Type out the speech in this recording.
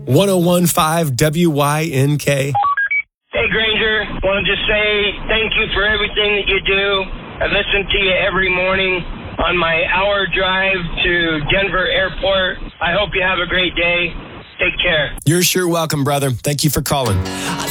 1015 WYNK. Hey, Granger. Want to just say thank you for everything that you do. I listen to you every morning on my hour drive to Denver Airport. I hope you have a great day. Take care. You're sure welcome, brother. Thank you for calling.